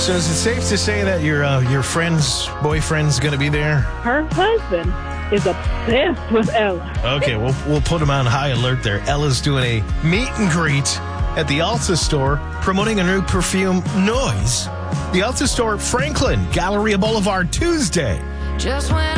So is it safe to say that your friend's boyfriend's going to be there? Her husband is obsessed with Ella. Okay, we'll put him on high alert there. Ella's doing a meet and greet at the Ulta store, promoting a new perfume, Noise. The Ulta store, Franklin, Galleria Boulevard, Tuesday. Just when